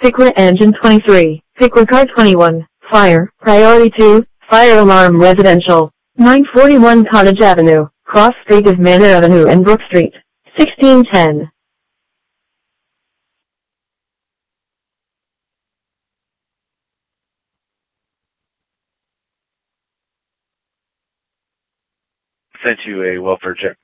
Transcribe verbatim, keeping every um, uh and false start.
Pickler Engine twenty-three, Pickler Car twenty-one, Fire, Priority two, Fire Alarm Residential, nine forty-one Cottage Avenue, cross street of Manor Avenue and Brook Street, sixteen ten. Sent you a welfare check.